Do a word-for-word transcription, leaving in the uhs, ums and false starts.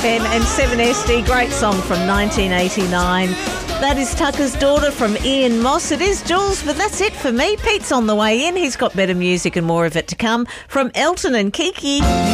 M and seven S D, great song from nineteen eighty-nine. That is Tucker's Daughter from Ian Moss. It is Jules, but that's it for me. Pete's on the way in. He's got better music and more of it to come from Elton and Kiki.